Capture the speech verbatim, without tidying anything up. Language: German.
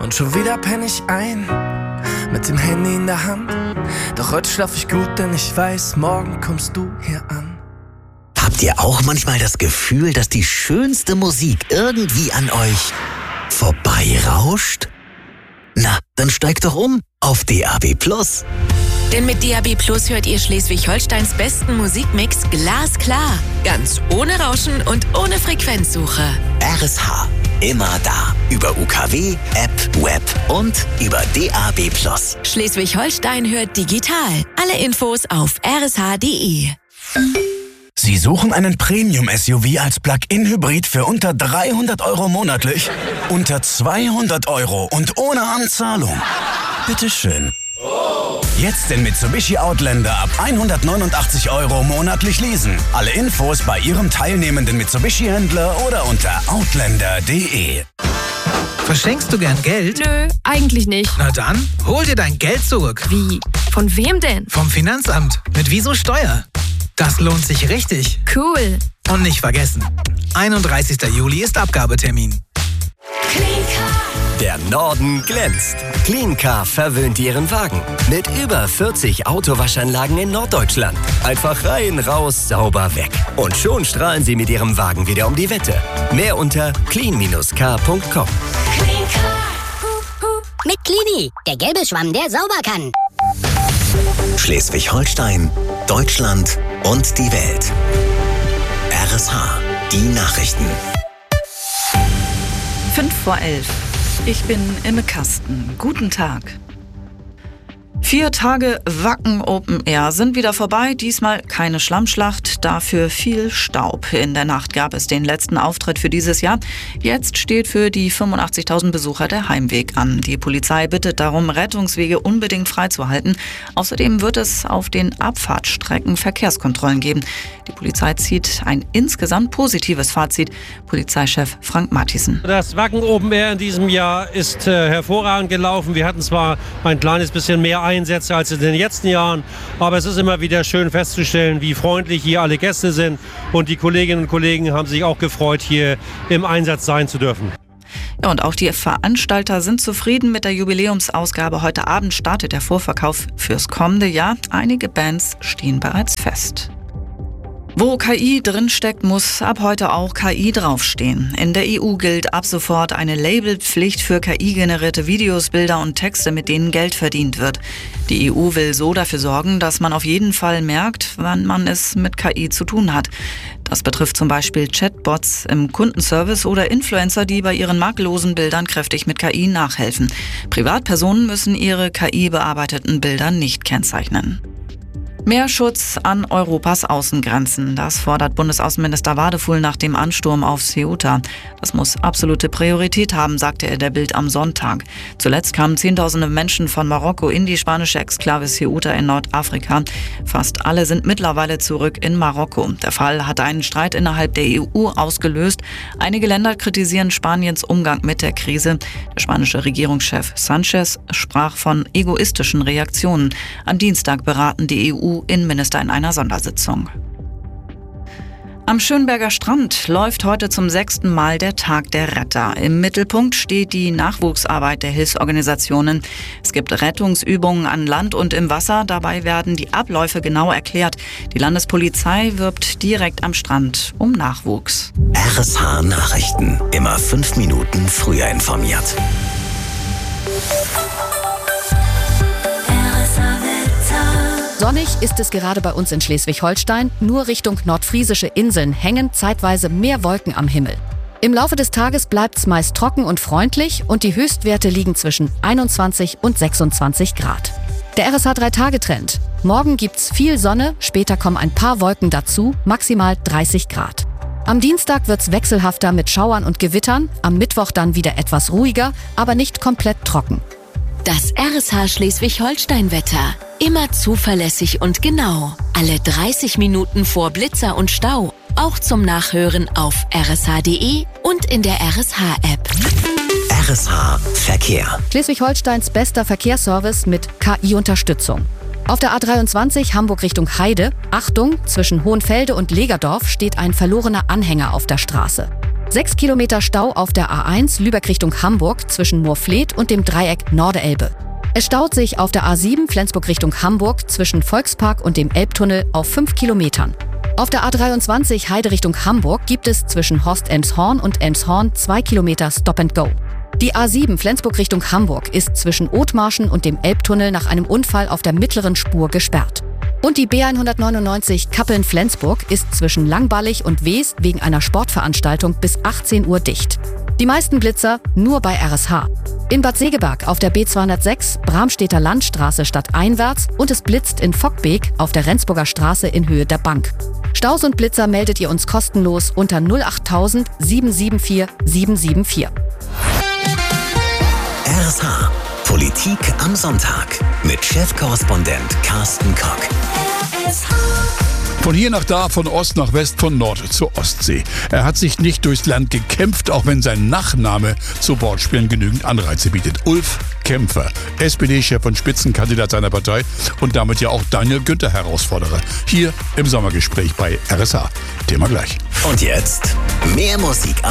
Und schon wieder penn ich ein, mit dem Handy in der Hand. Doch heute schlaf ich gut, denn ich weiß, morgen kommst du hier an. Habt ihr auch manchmal das Gefühl, dass die schönste Musik irgendwie an euch vorbeirauscht? Na, dann steigt doch um auf D A B Plus. Denn mit D A B Plus hört ihr Schleswig-Holsteins besten Musikmix glasklar. Ganz ohne Rauschen und ohne Frequenzsuche. R S H. Immer da. Über U K W, App, Web und über D A B Plus. Schleswig-Holstein hört digital. Alle Infos auf r s h punkt d e. Sie suchen einen Premium-S U V als Plug-in-Hybrid für unter dreihundert Euro monatlich? Unter zweihundert Euro und ohne Anzahlung? Bitteschön. Jetzt den Mitsubishi Outlander ab hundertneunundachtzig Euro monatlich leasen. Alle Infos bei Ihrem teilnehmenden Mitsubishi-Händler oder unter outlander punkt d e. Verschenkst du gern Geld? Nö, eigentlich nicht. Na dann, hol dir dein Geld zurück. Wie? Von wem denn? Vom Finanzamt. Mit Wieso Steuer. Das lohnt sich richtig. Cool. Und nicht vergessen, einunddreißigster Juli ist Abgabetermin. Der Norden glänzt. Cleancar verwöhnt Ihren Wagen. Mit über vierzig Autowaschanlagen in Norddeutschland. Einfach rein, raus, sauber weg. Und schon strahlen Sie mit Ihrem Wagen wieder um die Wette. Mehr unter clean car punkt com. Mit Clini, der gelbe Schwamm, der sauber kann. Schleswig-Holstein, Deutschland und die Welt. R S H, die Nachrichten. Fünf vor elf. Ich bin Imme Kasten. Guten Tag. Vier Tage Wacken Open Air sind wieder vorbei. Diesmal keine Schlammschlacht, dafür viel Staub. In der Nacht gab es den letzten Auftritt für dieses Jahr. Jetzt steht für die fünfundachtzigtausend Besucher der Heimweg an. Die Polizei bittet darum, Rettungswege unbedingt freizuhalten. Außerdem wird es auf den Abfahrtsstrecken Verkehrskontrollen geben. Die Polizei zieht ein insgesamt positives Fazit. Polizeichef Frank Mathiesen. Das Wacken Open Air in diesem Jahr ist äh, hervorragend gelaufen. Wir hatten zwar ein kleines bisschen mehr Einsätze als in den letzten Jahren, aber es ist immer wieder schön festzustellen, wie freundlich hier alle Gäste sind. Und die Kolleginnen und Kollegen haben sich auch gefreut, hier im Einsatz sein zu dürfen. Ja, und auch die Veranstalter sind zufrieden mit der Jubiläumsausgabe. Heute Abend startet der Vorverkauf fürs kommende Jahr. Einige Bands stehen bereits fest. Wo K I drinsteckt, muss ab heute auch K I draufstehen. In der E U gilt ab sofort eine Labelpflicht für K I-generierte Videos, Bilder und Texte, mit denen Geld verdient wird. Die E U will so dafür sorgen, dass man auf jeden Fall merkt, wann man es mit K I zu tun hat. Das betrifft zum Beispiel Chatbots im Kundenservice oder Influencer, die bei ihren makellosen Bildern kräftig mit K I nachhelfen. Privatpersonen müssen ihre K I-bearbeiteten Bilder nicht kennzeichnen. Mehr Schutz an Europas Außengrenzen. Das fordert Bundesaußenminister Wadefuhl nach dem Ansturm auf Ceuta. Das muss absolute Priorität haben, sagte er der Bild am Sonntag. Zuletzt kamen Zehntausende Menschen von Marokko in die spanische Exklave Ceuta in Nordafrika. Fast alle sind mittlerweile zurück in Marokko. Der Fall hat einen Streit innerhalb der E U ausgelöst. Einige Länder kritisieren Spaniens Umgang mit der Krise. Der spanische Regierungschef Sanchez sprach von egoistischen Reaktionen. Am Dienstag beraten die E U Innenminister in einer Sondersitzung. Am Schönberger Strand läuft heute zum sechsten Mal der Tag der Retter. Im Mittelpunkt steht die Nachwuchsarbeit der Hilfsorganisationen. Es gibt Rettungsübungen an Land und im Wasser. Dabei werden die Abläufe genau erklärt. Die Landespolizei wirbt direkt am Strand um Nachwuchs. R S H Nachrichten. Immer fünf Minuten früher informiert. Sonnig ist es gerade bei uns in Schleswig-Holstein. Nur Richtung nordfriesische Inseln hängen zeitweise mehr Wolken am Himmel. Im Laufe des Tages bleibt es meist trocken und freundlich und die Höchstwerte liegen zwischen einundzwanzig und sechsundzwanzig Grad. Der R S H drei Tage Trend. Morgen gibt's viel Sonne, später kommen ein paar Wolken dazu, maximal dreißig Grad. Am Dienstag wird's wechselhafter mit Schauern und Gewittern, am Mittwoch dann wieder etwas ruhiger, aber nicht komplett trocken. Das R S H Schleswig-Holstein-Wetter. Immer zuverlässig und genau. Alle dreißig Minuten vor Blitzer und Stau. Auch zum Nachhören auf r s h punkt d e und in der R S H-App. R S H Verkehr. Schleswig-Holsteins bester Verkehrsservice mit K I-Unterstützung. Auf der A dreiundzwanzig Hamburg Richtung Heide, Achtung, zwischen Hohenfelde und Legerdorf steht ein verlorener Anhänger auf der Straße. Sechs Kilometer Stau auf der A eins Lübeck Richtung Hamburg zwischen Moorfleet und dem Dreieck Norderelbe. Es staut sich auf der A sieben Flensburg Richtung Hamburg zwischen Volkspark und dem Elbtunnel auf fünf Kilometern. Auf der A dreiundzwanzig Heide Richtung Hamburg gibt es zwischen Horst-Elmshorn und Elmshorn zwei Kilometer Stop and Go. Die A sieben Flensburg Richtung Hamburg ist zwischen Othmarschen und dem Elbtunnel nach einem Unfall auf der mittleren Spur gesperrt. Und die B hundertneunundneunzig Kappeln-Flensburg ist zwischen Langballig und Wees wegen einer Sportveranstaltung bis achtzehn Uhr dicht. Die meisten Blitzer nur bei R S H. In Bad Segeberg auf der B zweihundertsechs Bramstedter Landstraße stadteinwärts und es blitzt in Vockbeek auf der Rendsburger Straße in Höhe der Bank. Staus und Blitzer meldet ihr uns kostenlos unter null acht tausend sieben sieben vier sieben sieben vier. R S H. Politik am Sonntag mit Chefkorrespondent Carsten Kock. Von hier nach da, von Ost nach West, von Nord zur Ostsee. Er hat sich nicht durchs Land gekämpft, auch wenn sein Nachname zu Wortspielen genügend Anreize bietet. Ulf Kämpfer, S P D-Chef und Spitzenkandidat seiner Partei und damit ja auch Daniel Günther Herausforderer. Hier im Sommergespräch bei R S H. Thema gleich. Und jetzt mehr Musik